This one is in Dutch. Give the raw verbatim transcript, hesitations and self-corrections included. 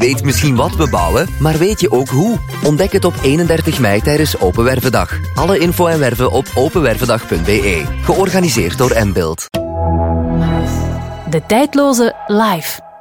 weet misschien wat we bouwen, maar weet je ook hoe? Ontdek het op eenendertig mei tijdens Open Wervendag. Alle info en werven op openwervendag punt b e. Georganiseerd door Mbuild. De tijdloze live.